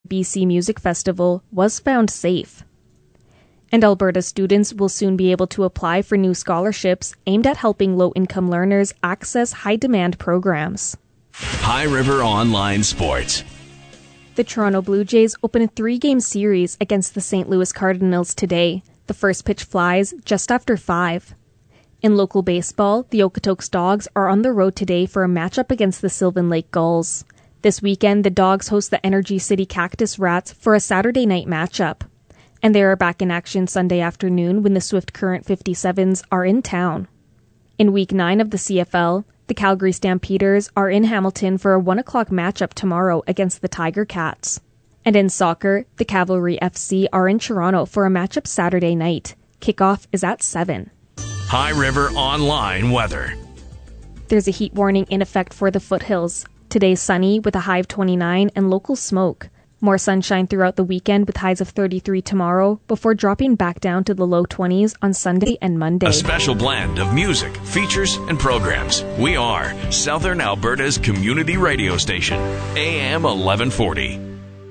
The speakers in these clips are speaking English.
BC Music Festival was found safe. And Alberta students will soon be able to apply for new scholarships aimed at helping low-income learners access high-demand programs. High River Online Sports. The Toronto Blue Jays open a 3-game series against the St. Louis Cardinals today. The first pitch flies just after 5. In local baseball, the Okotoks Dogs are on the road today for a matchup against the Sylvan Lake Gulls. This weekend, the Dogs host the Energy City Cactus Rats for a Saturday night matchup. And they are back in action Sunday afternoon when the Swift Current 57s are in town. In Week 9 of the CFL, the Calgary Stampeders are in Hamilton for a 1 o'clock matchup tomorrow against the Tiger Cats. And in soccer, the Cavalry FC are in Toronto for a matchup Saturday night. Kickoff is at 7. High River Online weather. There's a heat warning in effect for the foothills. Today's sunny with a high of 29 and local smoke. More sunshine throughout the weekend with highs of 33 tomorrow before dropping back down to the low 20s on Sunday and Monday. A special blend of music, features, and programs. We are Southern Alberta's community radio station, AM 1140.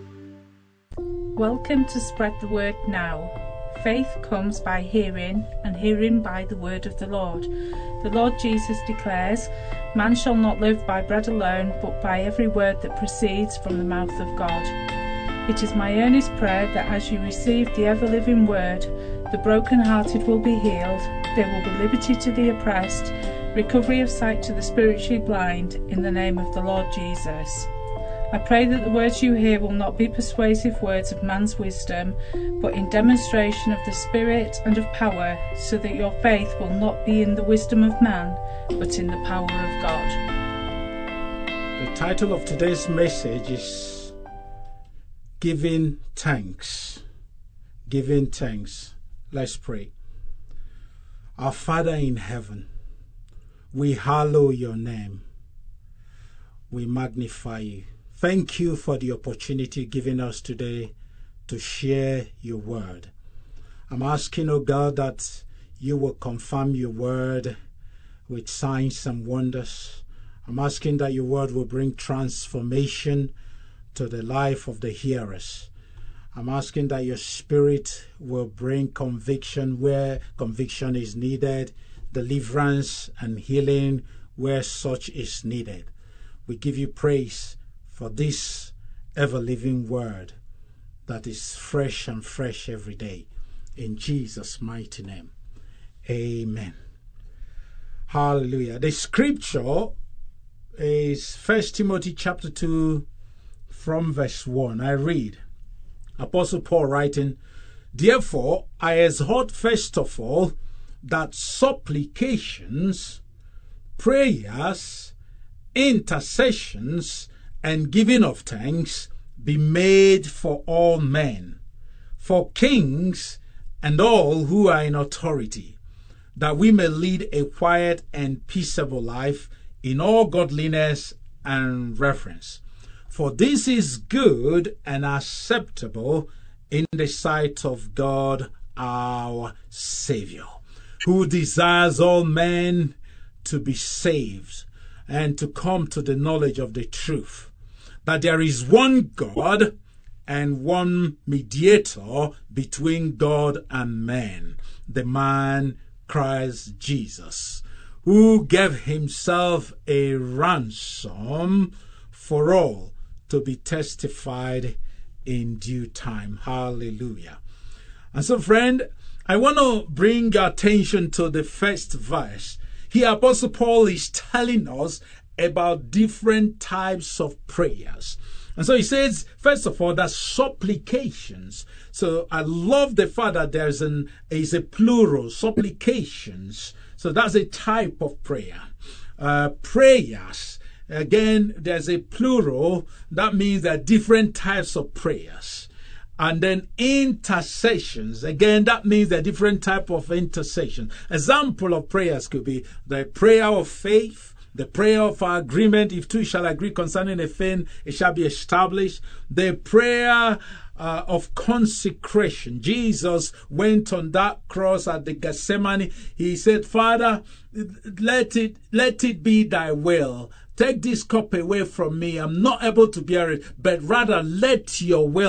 Welcome to Spread the Word Now. Faith comes by hearing, and hearing by the word of the Lord. The Lord Jesus declares, "Man shall not live by bread alone, but by every word that proceeds from the mouth of God." It is my earnest prayer that as you receive the ever-living word, the broken-hearted will be healed, there will be liberty to the oppressed, recovery of sight to the spiritually blind, in the name of the Lord Jesus. I pray that the words you hear will not be persuasive words of man's wisdom, but in demonstration of the Spirit and of power, so that your faith will not be in the wisdom of man, but in the power of God. The title of today's message is Giving Thanks. Giving Thanks. Let's pray. Our Father in heaven, we hallow your name. We magnify you. Thank you for the opportunity given us today to share your word. I'm asking, oh God, that you will confirm your word with signs and wonders. I'm asking that your word will bring transformation to the life of the hearers. I'm asking that your spirit will bring conviction where conviction is needed, deliverance and healing where such is needed. We give you praise for this ever-living word that is fresh and fresh every day. In Jesus' mighty name, amen. Hallelujah. The scripture is 1 Timothy chapter 2 from verse 1. I read, Apostle Paul writing, "Therefore I exhort first of all that supplications, prayers, intercessions, and giving of thanks be made for all men, for kings and all who are in authority, that we may lead a quiet and peaceable life in all godliness and reverence. For this is good and acceptable in the sight of God our Savior, who desires all men to be saved and to come to the knowledge of the truth, that there is one God and one mediator between God and man, the man Christ Jesus, who gave himself a ransom for all, to be testified in due time." Hallelujah. And so, friend, I want to bring your attention to the first verse. Here, Apostle Paul is telling us about different types of prayers. And so he says, first of all, that supplications. So I love the fact that there's a plural, supplications. So that's a type of prayer. Prayers. Again, there's a plural. That means there are different types of prayers. And then intercessions. Again, that means there are different types of intercession. Example of prayers could be the prayer of faith, the prayer of agreement. If two shall agree concerning a thing, it shall be established. The prayer of consecration. Jesus went on that cross at the Gethsemane. He said, "Father, let it be thy will. Take this cup away from me. I'm not able to bear it, but rather let your will